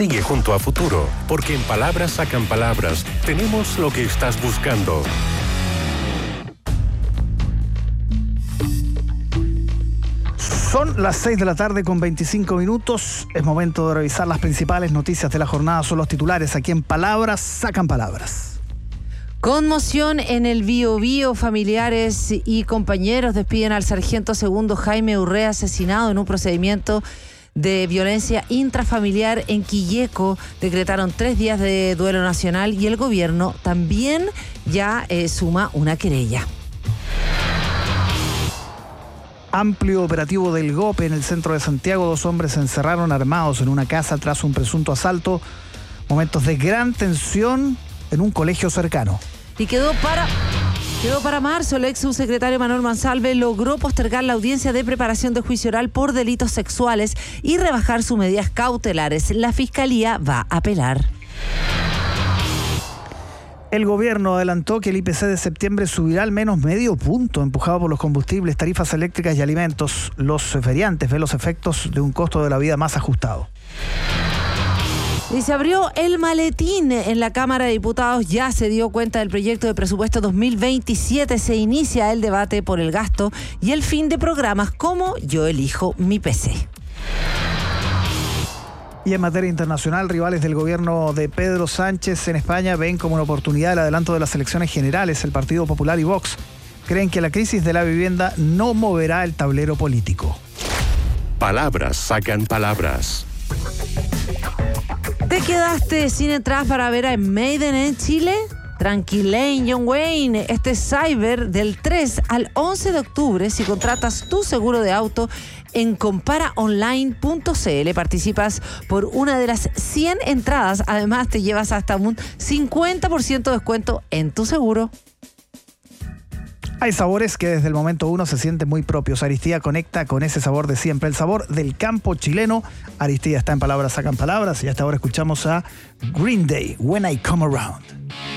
Sigue junto a Futuro, porque en Palabras Sacan Palabras tenemos lo que estás buscando. Son las 6 de la tarde con 25 minutos. Es momento de revisar las principales noticias de la jornada. Son los titulares aquí en Palabras Sacan Palabras. Conmoción en el Biobío. Familiares y compañeros despiden al sargento segundo Jaime Urrea, asesinado en un procedimiento de violencia intrafamiliar en Quilleco. Decretaron 3 días de duelo nacional y el gobierno también ya suma una querella. Amplio operativo del GOPE en el centro de Santiago. 2 hombres se encerraron armados en una casa tras un presunto asalto. Momentos de gran tensión en un colegio cercano. Y quedó para marzo. El ex subsecretario Manuel Monsalve logró postergar la audiencia de preparación de juicio oral por delitos sexuales y rebajar sus medidas cautelares. La Fiscalía va a apelar. El gobierno adelantó que el IPC de septiembre subirá al menos medio punto, empujado por los combustibles, tarifas eléctricas y alimentos. Los feriantes ven los efectos de un costo de la vida más ajustado. Y se abrió el maletín en la Cámara de Diputados. Ya se dio cuenta del proyecto de presupuesto 2027. Se inicia el debate por el gasto y el fin de programas como Yo Elijo Mi PC. Y en materia internacional, rivales del gobierno de Pedro Sánchez en España ven como una oportunidad el adelanto de las elecciones generales. El Partido Popular y Vox creen que la crisis de la vivienda no moverá el tablero político. Palabras Sacan Palabras. ¿Te quedaste sin entradas para ver a Maiden en Chile? Tranquilen, John Wayne. Este Cyber del 3 al 11 de octubre, si contratas tu seguro de auto en comparaonline.cl, participas por una de las 100 entradas. Además, te llevas hasta un 50% de descuento en tu seguro. Hay sabores que desde el momento 1 se sienten muy propios. Aristía conecta con ese sabor de siempre, el sabor del campo chileno. Aristía está en Palabras Sacan Palabras y hasta ahora escuchamos a Green Day, When I Come Around.